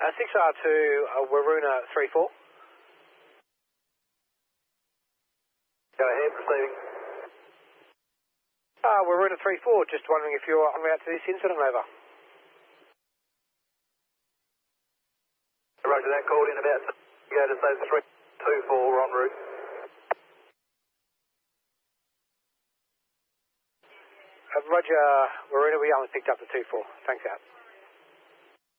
6R2, Waruna 34. Go ahead, receiving. Waruna 34, just wondering if you're en route to this incident, over. Roger that, called in about to go to say 324, we're en route. Roger, Waruna, we only picked up the 24. Thanks, out.